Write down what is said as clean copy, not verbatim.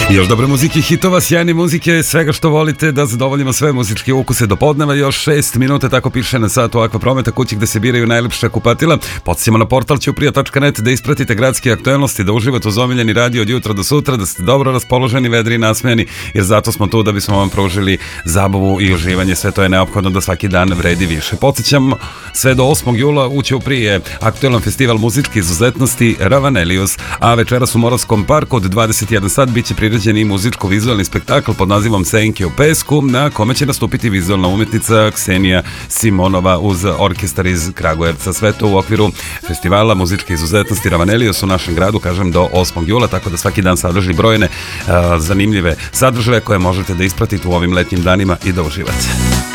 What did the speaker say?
Još dobre muzike, hitova, sjajne muzike, svega što volite da zadovoljimo sve muzičke ukuse do podneva. Još 6 minuta, tako piše na satu Akva Prometa, kući gde se biraju najlepša kupatila. Podsjećamo na portal ćuprija.net da ispratite gradske aktuelnosti, da uživate uz omiljeni radio od jutra do sutra, da ste dobro raspoloženi, vedri i nasmejani, jer zato smo tu da bismo vam pružili zabavu i uživanje. Sve to je neophodno da svaki dan vredi više. Podsjećam, sve do 8. jula u Ćupriji aktuelan festival muzičke izuzetnosti Ravanelius, a večeras u Moravskom parku od 21 sat biće priređen i muzičko-vizualni spektakl pod nazivom Senke u pesku, na kome će nastupiti vizualna umetnica Ksenija Simonova uz orkestar iz Kragujevca. Sve to u okviru festivala muzičke izuzetnosti Ravanelius u našem gradu, kažem, do 8. jula, tako da svaki dan sadrži brojne zanimljive sadržaje koje možete da ispratite u ovim letnjim danima i da uživate.